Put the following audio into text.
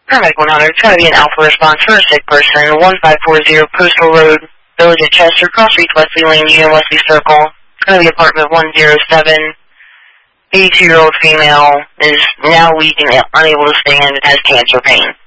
Paramedic 100, it's going to be an alpha response for a sick person, 1540 Coastal Road, Village at Chester, Cross Street, Wesley Lane, Union Wesley Circle. It's going to be apartment 107. 82-year-old female is now weak and unable to stand and has cancer pain.